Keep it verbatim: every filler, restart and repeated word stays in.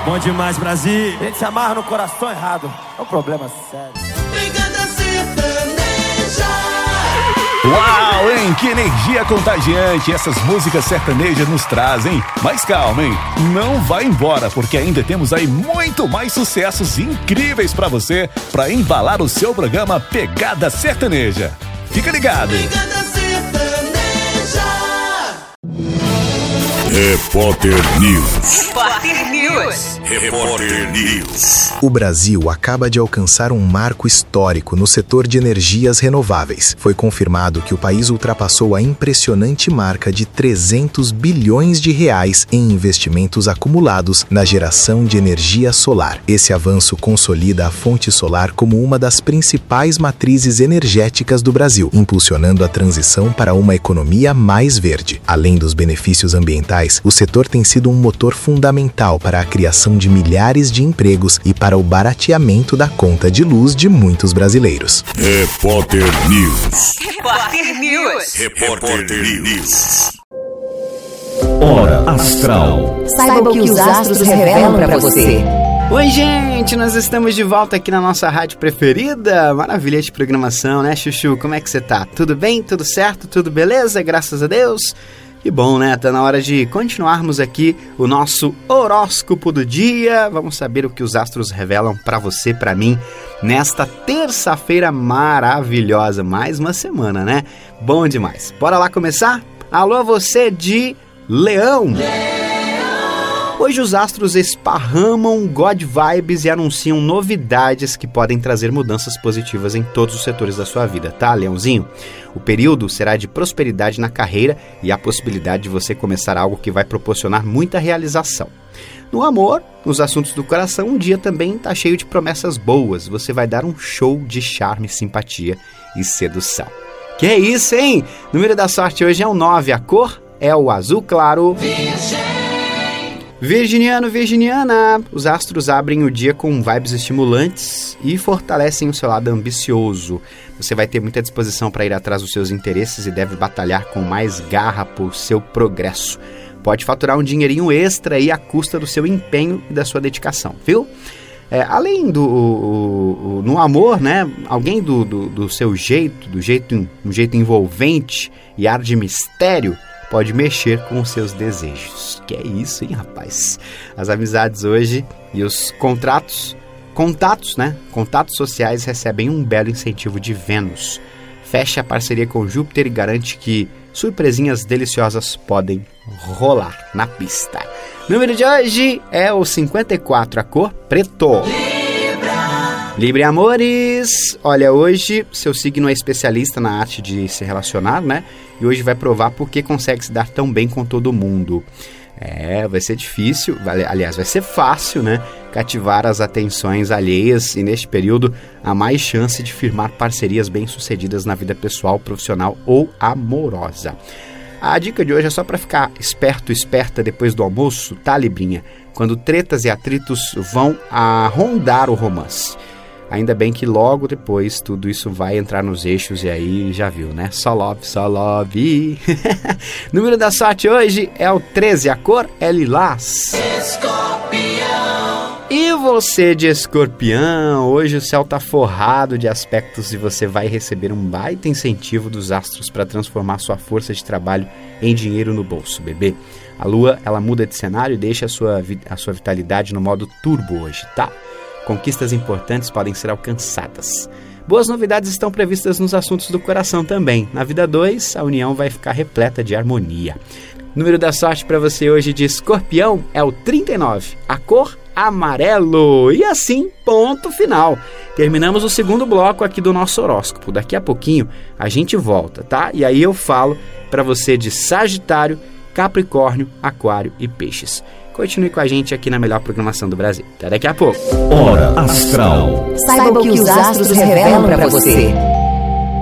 Bom demais, Brasil. A gente se amarra no coração errado. É um problema sério. Pegada sertaneja. Uau, hein? Que energia contagiante essas músicas sertanejas nos trazem. Mas calma, hein? Não vai embora, porque ainda temos aí muito mais sucessos incríveis pra você, pra embalar o seu programa Pegada Sertaneja. Fica ligado. Pegada sertaneja. Repórter News. Repórter News. Repórter News. O Brasil acaba de alcançar um marco histórico no setor de energias renováveis. Foi confirmado que o país ultrapassou a impressionante marca de trezentos bilhões de reais em investimentos acumulados na geração de energia solar. Esse avanço consolida a fonte solar como uma das principais matrizes energéticas do Brasil, impulsionando a transição para uma economia mais verde. Além dos benefícios ambientais, o setor tem sido um motor fundamental para a criação de milhares de empregos e para o barateamento da conta de luz de muitos brasileiros. Repórter News. Repórter News. Repórter News. Hora Astral. Saiba o que os astros revelam para você. Oi, gente, nós estamos de volta aqui na nossa rádio preferida. Maravilha de programação, né, Chuchu? Como é que você tá? Tudo bem? Tudo certo? Tudo beleza? Graças a Deus. Que bom, né? Tá na hora de continuarmos aqui o nosso horóscopo do dia. Vamos saber o que os astros revelam pra você, pra mim, nesta terça-feira maravilhosa. Mais uma semana, né? Bom demais. Bora lá começar? Alô, você de Leão. Hoje os astros esparramam God Vibes e anunciam novidades que podem trazer mudanças positivas em todos os setores da sua vida, tá, Leãozinho? O período será de prosperidade na carreira e a possibilidade de você começar algo que vai proporcionar muita realização. No amor, nos assuntos do coração, um dia também está cheio de promessas boas. Você vai dar um show de charme, simpatia e sedução. Que é isso, hein? O número da sorte hoje é o nove, a cor é o azul claro. Virginiano, virginiana, os astros abrem o dia com vibes estimulantes e fortalecem o seu lado ambicioso. Você vai ter muita disposição para ir atrás dos seus interesses e deve batalhar com mais garra por seu progresso. Pode faturar um dinheirinho extra aí à custa do seu empenho e da sua dedicação, viu? É, além do o, o, no amor, né? Alguém do, do, do seu jeito, do jeito, um jeito envolvente e ar de mistério, pode mexer com os seus desejos. Que é isso, hein, rapaz? As amizades hoje e os contratos, contatos, né? Contatos sociais recebem um belo incentivo de Vênus. Feche a parceria com Júpiter e garante que surpresinhas deliciosas podem rolar na pista. Número de hoje é o cinquenta e quatro, a cor preto. Libra amores, olha, hoje seu signo é especialista na arte de se relacionar, né? E hoje vai provar por que consegue se dar tão bem com todo mundo. É, vai ser difícil, aliás, vai ser fácil, né? Cativar as atenções alheias e neste período há mais chance de firmar parcerias bem-sucedidas na vida pessoal, profissional ou amorosa. A dica de hoje é só para ficar esperto, esperta depois do almoço, tá, Librinha? Quando tretas e atritos vão a rondar o romance. Ainda bem que logo depois tudo isso vai entrar nos eixos e aí já viu, né? Só love, só love. Número da sorte hoje é o treze, a cor é lilás. Escorpião. E você de escorpião, hoje o céu tá forrado de aspectos e você vai receber um baita incentivo dos astros para transformar sua força de trabalho em dinheiro no bolso, bebê. A lua, ela muda de cenário e deixa a sua, a sua vitalidade no modo turbo hoje, tá? Conquistas importantes podem ser alcançadas. Boas novidades estão previstas nos assuntos do coração também. Na vida dois, a união vai ficar repleta de harmonia. O número da sorte para você hoje de escorpião é o trinta e nove, a cor amarelo. E assim, ponto final. Terminamos o segundo bloco aqui do nosso horóscopo. Daqui a pouquinho a gente volta, tá? E aí eu falo para você de Sagitário, Capricórnio, Aquário e Peixes. Continue com a gente aqui na melhor programação do Brasil. Até daqui a pouco. Hora Astral. Saiba o que os astros revelam para você.